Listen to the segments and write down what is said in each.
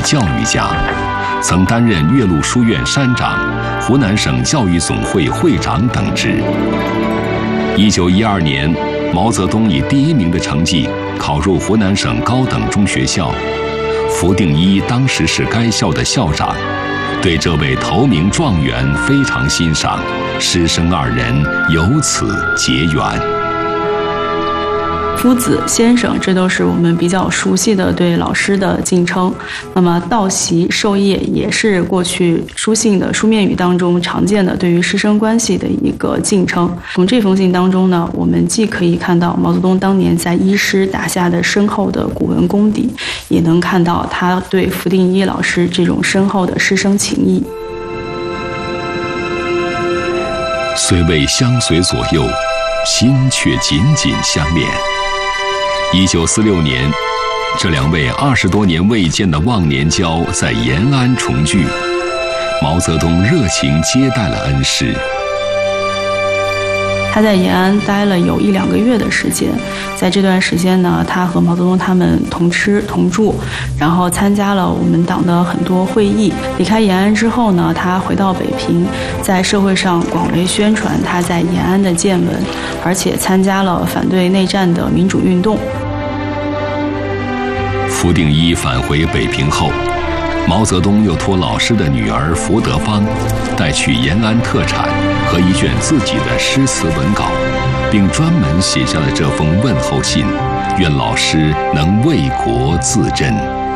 教育家，曾担任岳麓书院山长、湖南省教育总会会长等职。1912年，毛泽东以第1名的成绩考入湖南省高等中学校，福定一当时是该校的校长，对这位头名状元非常欣赏，师生2人由此结缘。 夫子、先生，这都是我们比较熟悉的对老师的敬称。那么道习、授业也是过去书信的书面语当中常见的对于师生关系的一个敬称。从这封信当中呢，我们既可以看到毛泽东当年在一师打下的深厚的古文功底，也能看到他对福定一老师这种深厚的师生情谊。 虽未相随左右，心却紧紧相连。1946年，这2位20多年未见的忘年交在延安重聚，毛泽东热情接待了恩师。 他在延安待了有1、2个月的时间，在这段时间呢，他和毛泽东他们同吃同住，然后参加了我们党的很多会议。离开延安之后呢，他回到北平，在社会上广为宣传他在延安的见闻，而且参加了反对内战的民主运动。 福定一返回北平后，毛泽东又托老师的女儿福德芳带去延安特产和一卷自己的诗词文稿，并专门写下了这封问候信，愿老师能为国自珍。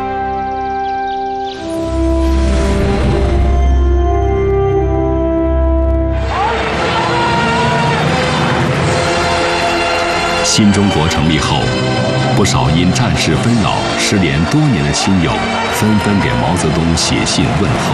新中国成立后，不少因战事纷扰、失联多年的亲友纷纷给毛泽东写信问候。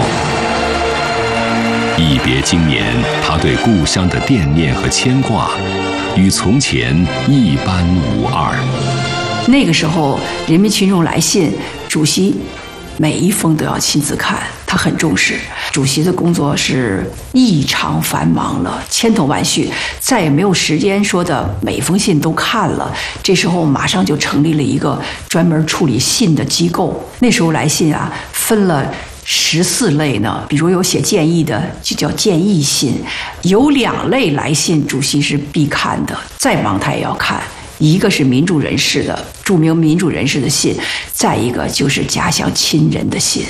一别经年，他对故乡的惦念和牵挂，与从前一般无二。 那个时候，人民群众来信，主席每一封都要亲自看，他很重视。主席的工作是异常繁忙了，千头万绪，再也没有时间说的每封信都看了。这时候马上就成立了一个专门处理信的机构。那时候来信啊，分了14类呢，比如有写建议的，就叫建议信；有2类来信，主席是必看的，再忙他也要看。一个是民主人士的著名民主人士的信，再一个就是家乡亲人的信。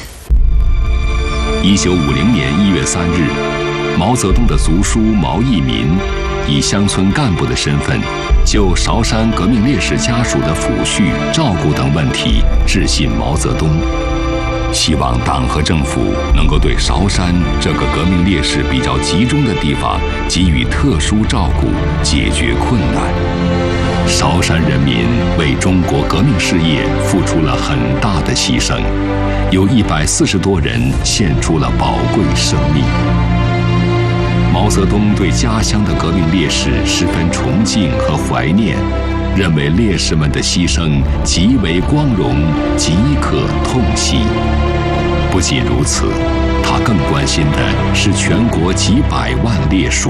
1950年1月3日，毛泽东的族叔毛义民以乡村干部的身份，就韶山革命烈士家属的抚恤、照顾等问题致信毛泽东，希望党和政府能够对韶山这个革命烈士比较集中的地方给予特殊照顾，解决困难。韶山人民为中国革命事业付出了很大的牺牲，有140多人献出了宝贵生命。毛泽东对家乡的革命烈士十分崇敬和怀念，认为烈士们的牺牲极为光荣，极可痛惜。不仅如此，他更关心的是全国几百万烈属。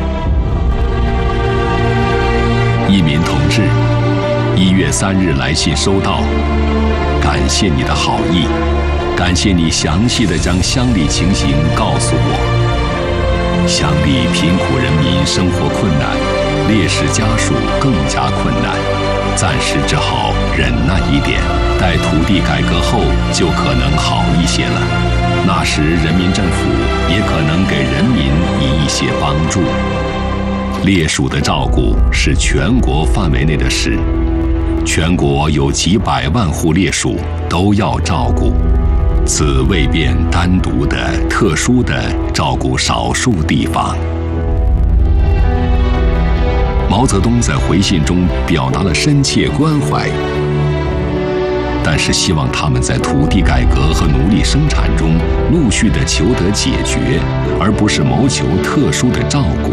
一民同志，1月3日来信收到，感谢你的好意，感谢你详细地将乡里情形告诉我。乡里贫苦人民生活困难，烈士家属更加困难，暂时只好忍耐一点，待土地改革后就可能好一些了。那时人民政府也可能给人民以一些帮助。烈属的照顾是全国范围内的事，全国有几百万户烈属都要照顾，此未便单独的、特殊的照顾少数地方。毛泽东在回信中表达了深切关怀，但是希望他们在土地改革和奴隶生产中陆续地求得解决，而不是谋求特殊的照顾。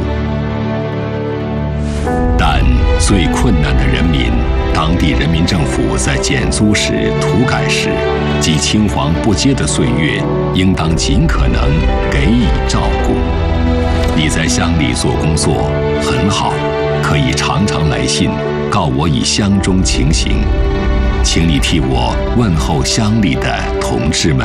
但最困难的人民，当地人民政府在减租时、土改时及青黄不接的岁月，应当尽可能给予照顾。你在乡里做工作很好，可以常常来信告我以乡中情形，请你替我问候乡里的同志们。